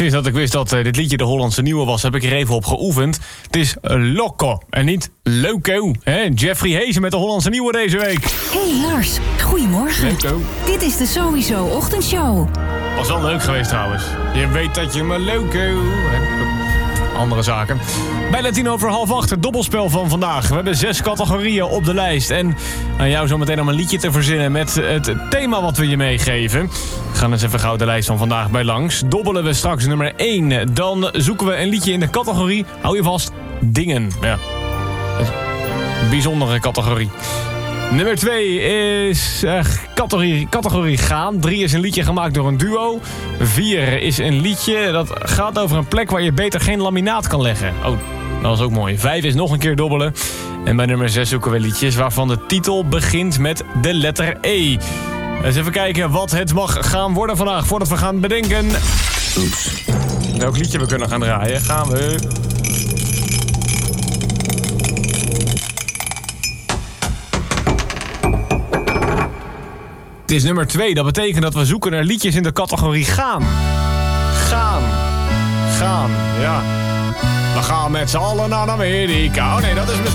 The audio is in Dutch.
sinds dat ik wist dat dit liedje de Hollandse nieuwe was, heb ik er even op geoefend. Het is Loco en niet Loco. Hè? Jeffrey Heesen met de Hollandse nieuwe deze week. Hey Lars, goedemorgen. Loco. Dit is de Sowieso Ochtendshow. Was wel leuk geweest trouwens. Je weet dat je me Loco... Andere zaken. Bijna 7:50, het dobbelspel van vandaag. We hebben 6 categorieën op de lijst. En aan jou zometeen om een liedje te verzinnen met het thema wat we je meegeven. We gaan eens even gauw de lijst van vandaag bij langs. Dobbelen we straks nummer 1. Dan zoeken we een liedje in de categorie, hou je vast, dingen. Ja, een bijzondere categorie. Nummer 2 is categorie gaan. 3 is een liedje gemaakt door een duo. 4 is een liedje dat gaat over een plek waar je beter geen laminaat kan leggen. Oh, dat was ook mooi. 5 is nog een keer dobbelen. En bij nummer 6 zoeken we liedjes waarvan de titel begint met de letter E. Eens even kijken wat het mag gaan worden vandaag voordat we gaan bedenken. Oeps. Welk liedje we kunnen gaan draaien, gaan we... Het is nummer 2. Dat betekent dat we zoeken naar liedjes in de categorie gaan. Gaan, ja. We gaan met z'n allen naar Amerika. Oh nee, dat is